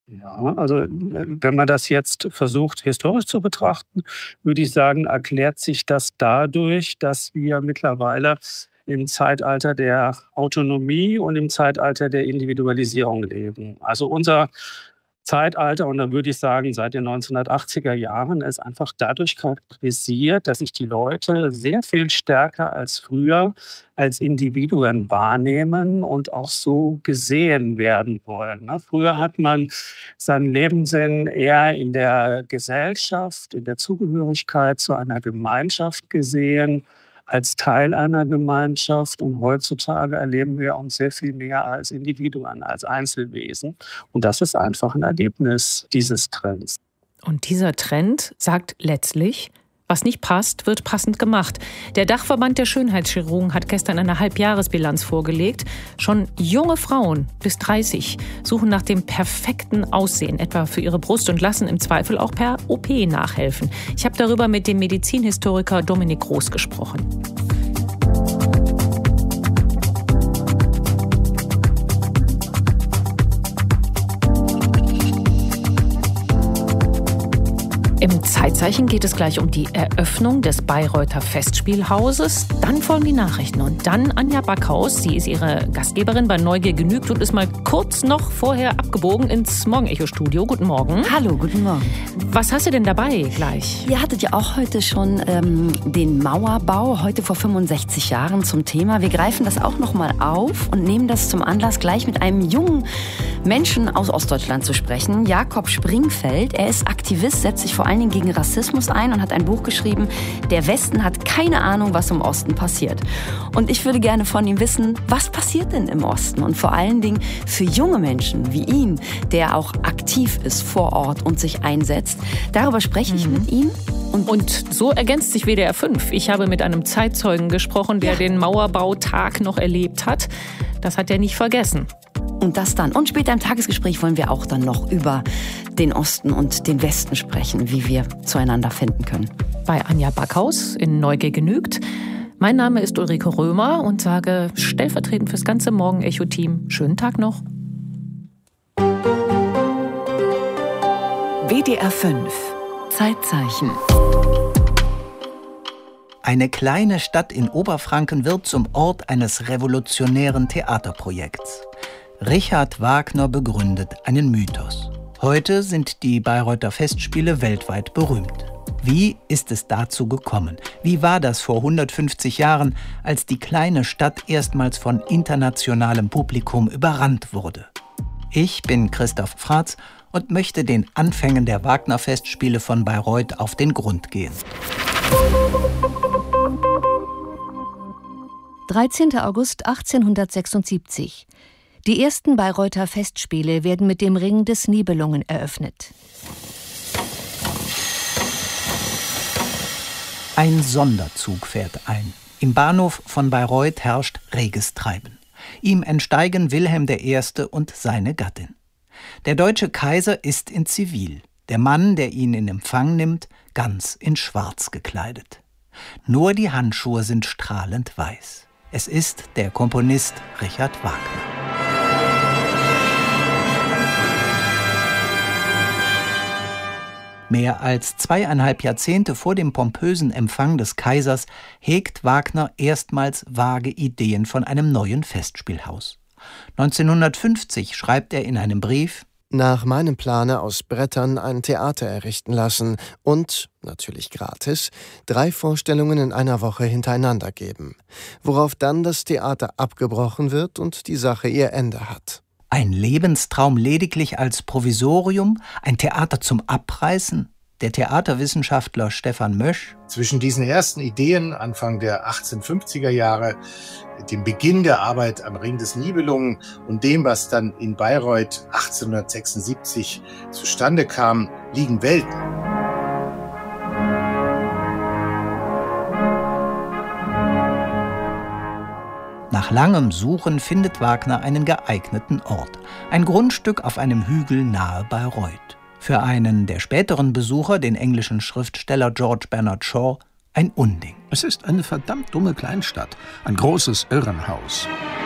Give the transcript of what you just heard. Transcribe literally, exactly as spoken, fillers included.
Ja, also äh, wenn man das jetzt versucht, historisch zu betrachten, würde ich sagen, erklärt sich das dadurch, dass wir mittlerweile im Zeitalter der Autonomie und im Zeitalter der Individualisierung leben. Also unser Zeitalter, und dann würde ich sagen, seit den neunzehnhundertachtziger Jahren ist einfach dadurch charakterisiert, dass sich die Leute sehr viel stärker als früher als Individuen wahrnehmen und auch so gesehen werden wollen. Ne? Früher hat man seinen Lebenssinn eher in der Gesellschaft, in der Zugehörigkeit zu einer Gemeinschaft gesehen, als Teil einer Gemeinschaft. Und heutzutage erleben wir uns sehr viel mehr als Individuen, als Einzelwesen. Und das ist einfach ein Ergebnis dieses Trends. Und dieser Trend sagt letztlich, was nicht passt, wird passend gemacht. Der Dachverband der Schönheitschirurgen hat gestern eine Halbjahresbilanz vorgelegt. Schon junge Frauen bis dreißig suchen nach dem perfekten Aussehen, etwa für ihre Brust, und lassen im Zweifel auch per O P nachhelfen. Ich habe darüber mit dem Medizinhistoriker Dominik Groß gesprochen. Im Zeitzeichen geht es gleich um die Eröffnung des Bayreuther Festspielhauses. Dann folgen die Nachrichten und dann Anja Backhaus. Sie ist ihre Gastgeberin bei Neugier genügt und ist mal kurz noch vorher abgebogen ins Morgenecho-Studio. Guten Morgen. Hallo, guten Morgen. Was hast du denn dabei gleich? Ihr hattet ja auch heute schon ähm, den Mauerbau, heute vor fünfundsechzig Jahren zum Thema. Wir greifen das auch noch mal auf und nehmen das zum Anlass, gleich mit einem jungen Menschen aus Ostdeutschland zu sprechen. Jakob Springfeld. Er ist Aktivist, setzt sich vor allen Dingen gegen Rassismus ein und hat ein Buch geschrieben, Der Westen hat keine Ahnung, was im Osten passiert. Und ich würde gerne von ihm wissen, was passiert denn im Osten? Und vor allen Dingen für junge Menschen wie ihn, der auch aktiv ist vor Ort und sich einsetzt. Darüber spreche ich mhm. mit ihm. Und, und so ergänzt sich W D R fünf. Ich habe mit einem Zeitzeugen gesprochen, der ja. den Mauerbautag noch erlebt hat. Das hat er nicht vergessen. Und das dann. Und später im Tagesgespräch wollen wir auch dann noch über den Osten und den Westen sprechen, wie wir zueinander finden können. Bei Anja Backhaus in Neugier genügt. Mein Name ist Ulrike Römer und sage stellvertretend fürs ganze Morgenecho-Team schönen Tag noch. W D R fünf Zeitzeichen. Eine kleine Stadt in Oberfranken wird zum Ort eines revolutionären Theaterprojekts. Richard Wagner begründet einen Mythos. Heute sind die Bayreuther Festspiele weltweit berühmt. Wie ist es dazu gekommen? Wie war das vor hundertfünfzig Jahren, als die kleine Stadt erstmals von internationalem Publikum überrannt wurde? Ich bin Christoph Fratz und möchte den Anfängen der Wagner-Festspiele von Bayreuth auf den Grund gehen. dreizehnter August achtzehnhundertsechsundsiebzig. Die ersten Bayreuther Festspiele werden mit dem Ring des Nibelungen eröffnet. Ein Sonderzug fährt ein. Im Bahnhof von Bayreuth herrscht reges Treiben. Ihm entsteigen Wilhelm der Erste und seine Gattin. Der deutsche Kaiser ist in Zivil, der Mann, der ihn in Empfang nimmt, ganz in Schwarz gekleidet. Nur die Handschuhe sind strahlend weiß. Es ist der Komponist Richard Wagner. Mehr als zweieinhalb Jahrzehnte vor dem pompösen Empfang des Kaisers hegt Wagner erstmals vage Ideen von einem neuen Festspielhaus. neunzehnhundertfünfzig schreibt er in einem Brief: Nach meinem Plane aus Brettern ein Theater errichten lassen und, natürlich gratis, drei Vorstellungen in einer Woche hintereinander geben, worauf dann das Theater abgebrochen wird und die Sache ihr Ende hat. Ein Lebenstraum lediglich als Provisorium, ein Theater zum Abreißen? Der Theaterwissenschaftler Stefan Mösch: Zwischen diesen ersten Ideen Anfang der achtzehnhundertfünfziger Jahre, dem Beginn der Arbeit am Ring des Nibelungen und dem, was dann in Bayreuth achtzehnhundertsechsundsiebzig zustande kam, liegen Welten. Nach langem Suchen findet Wagner einen geeigneten Ort. Ein Grundstück auf einem Hügel nahe Bayreuth. Für einen der späteren Besucher, den englischen Schriftsteller George Bernard Shaw, ein Unding. Es ist eine verdammt dumme Kleinstadt, ein großes Irrenhaus.